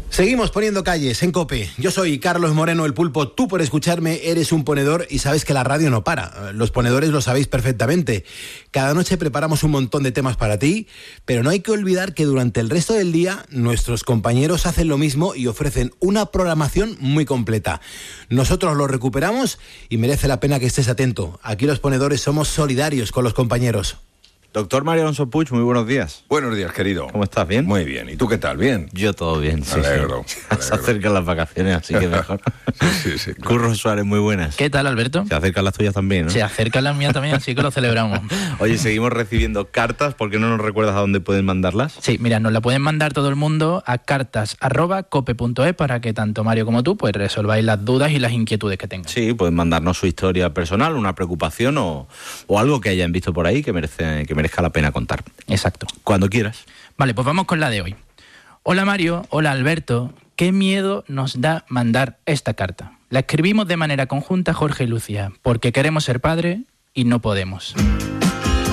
Seguimos poniendo calles en COPE. Yo soy Carlos Moreno, el Pulpo. Tú, por escucharme, eres un ponedor y sabes que la radio no para. Los ponedores lo sabéis perfectamente. Cada noche preparamos un montón de temas para ti, pero no hay que olvidar que durante el resto del día nuestros compañeros hacen lo mismo y ofrecen una programación muy completa. Nosotros lo recuperamos y merece la pena que estés atento. Aquí los ponedores somos solidarios con los compañeros. Doctor Mario Alonso Puig, muy buenos días. Buenos días, querido. ¿Cómo estás? ¿Bien? Muy bien. ¿Y tú qué tal? ¿Bien? Yo todo bien, sí. Me alegro. Se acercan las vacaciones, así que mejor. Sí, claro. Curro Suárez, muy buenas. ¿Qué tal, Alberto? Se acercan las tuyas también, ¿no? Se acercan las mías también, así que lo celebramos. Oye, seguimos recibiendo cartas. ¿Por qué no nos recuerdas a dónde pueden mandarlas? Sí, mira, nos la pueden mandar todo el mundo a cartas@cope.es para que tanto Mario como tú pues resolváis las dudas y las inquietudes que tengan. Sí, pueden mandarnos su historia personal, una preocupación o algo que hayan visto por ahí que merezca la pena contar. Exacto. Cuando quieras. Vale, pues vamos con la de hoy. Hola Mario, hola Alberto. Qué miedo nos da mandar esta carta. La escribimos de manera conjunta Jorge y Lucía, porque queremos ser padres y no podemos.